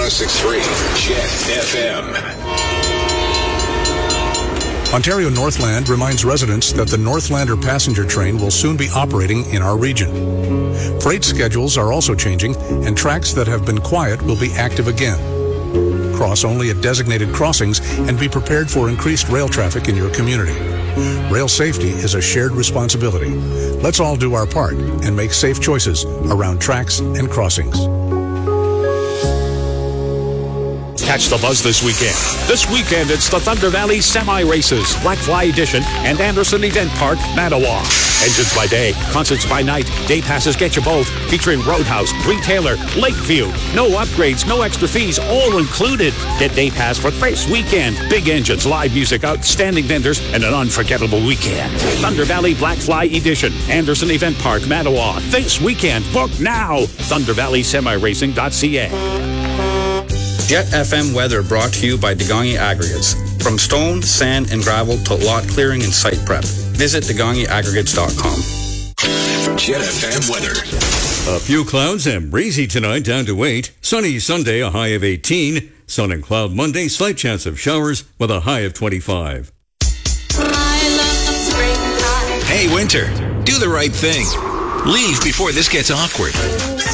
106.3 Jet FM. Ontario Northland reminds residents that the Northlander passenger train will soon be operating in our region. Freight schedules are also changing, and tracks that have been quiet will be active again. Cross only at designated crossings and be prepared for increased rail traffic in your community. Rail safety is a shared responsibility. Let's all do our part and make safe choices around tracks and crossings. Catch the buzz this weekend. This weekend, it's the Thunder Valley Semi-Races, Black Fly Edition, and Anderson Event Park, Mattawa. Engines by day, concerts by night. Day passes get you both, featuring Roadhouse, Retailer, Lakeview. No upgrades, no extra fees, all included. Get day pass for this weekend. Big engines, live music, outstanding vendors, and an unforgettable weekend. Thunder Valley Black Fly Edition, Anderson Event Park, Mattawa. This weekend, book now. ThunderValleySemiRacing.ca. Jet FM weather brought to you by Degongi Aggregates. From stone, sand, and gravel to lot clearing and site prep. Visit DegongiAggregates.com. Jet FM weather. A few clouds and breezy tonight, down to 8. Sunny Sunday, a high of 18. Sun and cloud Monday, slight chance of showers with a high of 25. Hey, Winter, do the right thing. Leave before this gets awkward.